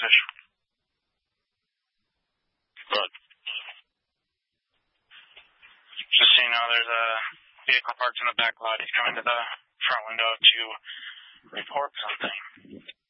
position. Good. Just so you know, there's a vehicle parked in the back lot. He's coming to the front window to report something.